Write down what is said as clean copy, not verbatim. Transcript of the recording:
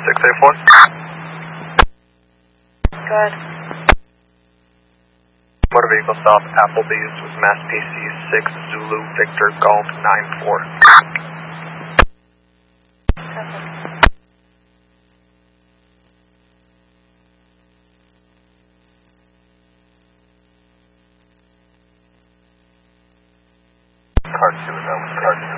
681. Good. Motor vehicle stop Applebee's with Mass PC 6 Zulu Victor Golf 94. Car 2 is out. Car 2.